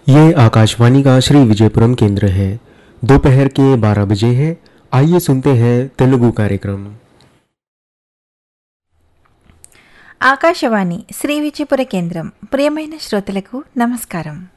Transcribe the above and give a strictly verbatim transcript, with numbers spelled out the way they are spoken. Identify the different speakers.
Speaker 1: ये आकाशवाणी का श्री विजयपुरम केंद्र है। दोपहर के बारह बजे हैं। आइए सुनते हैं तेलुगु कार्यक्रम।
Speaker 2: ఆకాశవాణి శ్రీ విజయపుర కేంద్రం. ప్రియమైన శ్రోతలకు నమస్కారం.